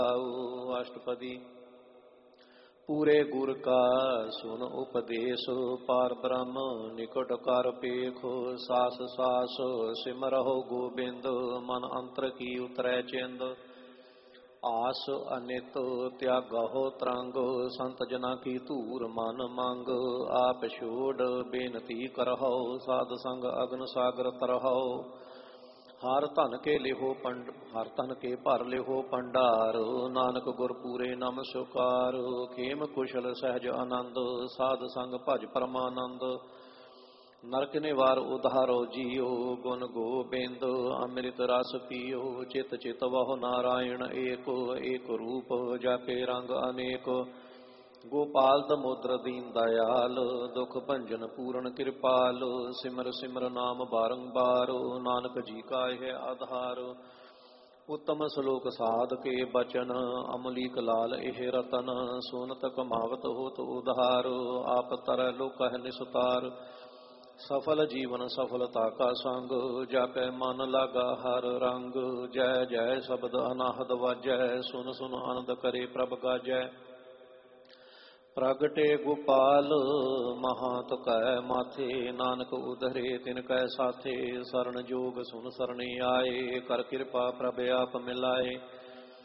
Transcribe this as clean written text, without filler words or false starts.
अष्टपदी। पूरे गुर का सुन उपदेश, पार ब्रह्म निकट कर पेखो। सास सास सिमरहो गोबिंद, मन अंतर की उतरै चिंद। आस अनित त्यागहो तरंग, संत जना की धूर मन मंग। आप छोड़ बेनती करहो, साध संग अग्न सागर तरहो। हर धन के लिहो हर धन के भर लिहो भंडार, नानक गुर पूरे नम सुकार। खेम कुशल सहज आनंद, साध संग भज परमानंद। नरक निवार उधारो जियो, गुण गोबिंद अमृत रस पियो। चित चित वह नारायण एक, एक रूप जाके रंग अनेक। गोपाल दमोदर दीन दयाल, दुख भंजन पूर्ण कृपाल। सिमर सिमर नाम बारंबार, नानक जी का है आधार। उत्तम श्लोक साध के बचन, अमलीक लाल एह रतन। सुनत कमावत होत उधार, आप तरह लोक निसतार। सफल जीवन सफलता का संग, जाकै मन लागा हर रंग। जय जय शब्द अनाहद वाजै, सुन सुन आनंद करे प्रभ गाजै। प्रगटे गोपाल महात कै माथे, नानक उधरे तिनकै साथे। शरण जोग सुन सरणी आए, कर कृपा प्रभ आप मिलाए।